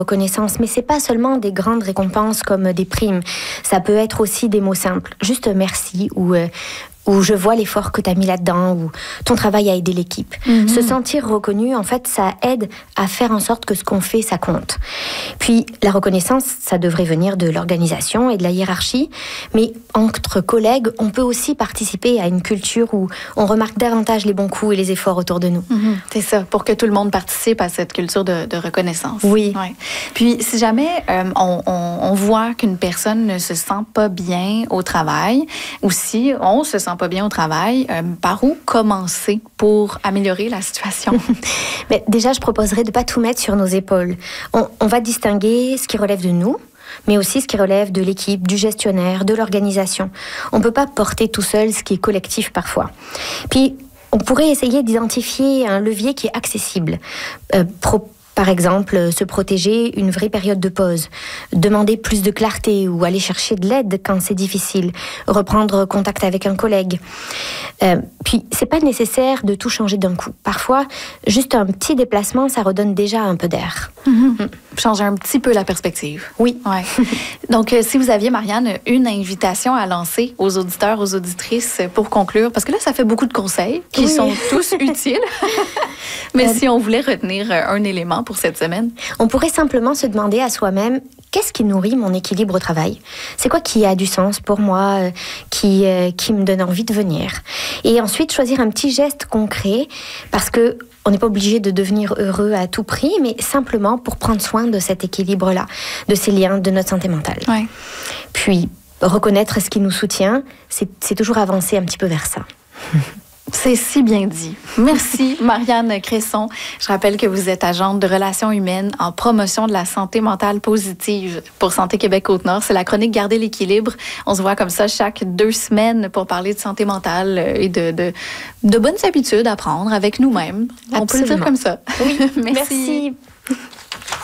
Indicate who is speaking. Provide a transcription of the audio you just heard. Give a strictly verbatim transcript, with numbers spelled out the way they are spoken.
Speaker 1: reconnaissance, mais c'est pas seulement des grandes récompenses comme des primes. Ça peut être aussi des mots simples, juste merci ou euh, ou je vois l'effort que tu as mis là-dedans, ou ton travail a aidé l'équipe. Mm-hmm. Se sentir reconnu, en fait, ça aide à faire en sorte que ce qu'on fait, ça compte. Puis, la reconnaissance, ça devrait venir de l'organisation et de la hiérarchie, mais entre collègues, on peut aussi participer à une culture où on remarque davantage les bons coups et les efforts autour de nous.
Speaker 2: Mm-hmm. C'est ça, pour que tout le monde participe à cette culture de, de reconnaissance.
Speaker 1: Oui.
Speaker 2: Ouais. Puis, si jamais euh, on, on, on voit qu'une personne ne se sent pas bien au travail, ou si on se sent pas bien au travail, euh, par où commencer pour améliorer la situation?
Speaker 1: Mais déjà, je proposerais de ne pas tout mettre sur nos épaules. On, on va distinguer ce qui relève de nous, mais aussi ce qui relève de l'équipe, du gestionnaire, de l'organisation. On ne peut pas porter tout seul ce qui est collectif parfois. Puis, on pourrait essayer d'identifier un levier qui est accessible. Euh, pro- Par exemple, se protéger une vraie période de pause, demander plus de clarté ou aller chercher de l'aide quand c'est difficile, reprendre contact avec un collègue. Euh, puis, c'est pas nécessaire de tout changer d'un coup. Parfois, juste un petit déplacement, ça redonne déjà un peu d'air.
Speaker 2: Mm-hmm. Changer un petit peu la perspective.
Speaker 1: Oui.
Speaker 2: Ouais. Donc, euh, si vous aviez, Marianne, une invitation à lancer aux auditeurs, aux auditrices pour conclure, parce que là, ça fait beaucoup de conseils qui
Speaker 1: oui.
Speaker 2: sont tous utiles. Mais euh, si on voulait retenir un élément pour cette semaine?
Speaker 1: On pourrait simplement se demander à soi-même, qu'est-ce qui nourrit mon équilibre au travail? C'est quoi qui a du sens pour moi, euh, qui, euh, qui me donne envie de venir? Et ensuite, choisir un petit geste concret, parce que on n'est pas obligé de devenir heureux à tout prix, mais simplement pour prendre soin de cet équilibre-là, de ces liens, de notre santé mentale.
Speaker 2: Ouais.
Speaker 1: Puis, reconnaître ce qui nous soutient, c'est, c'est toujours avancer un petit peu vers ça.
Speaker 2: C'est si bien dit. Merci, Marianne Cresson. Je rappelle que vous êtes agente de relations humaines en promotion de la santé mentale positive pour Santé Québec Côte-Nord. C'est la chronique Garder l'équilibre. On se voit comme ça chaque deux semaines pour parler de santé mentale et de, de, de bonnes habitudes à prendre avec nous-mêmes. On
Speaker 1: Absolument.
Speaker 2: peut le dire comme ça.
Speaker 1: Oui,
Speaker 2: merci.
Speaker 1: merci.